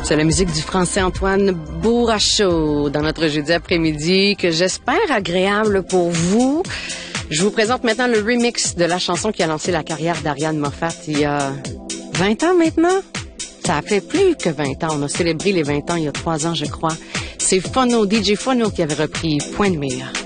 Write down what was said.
C'est la musique du français Antoine Bourrachaud dans notre jeudi après-midi que j'espère agréable pour vous. Je vous présente maintenant le remix de la chanson qui a lancé la carrière d'Ariane Moffat il y a 20 ans maintenant. Ça a fait plus que 20 ans. On a célébré les 20 ans il y a 3 ans, je crois. C'est Phono, DJ Phono qui avait repris Point de mire.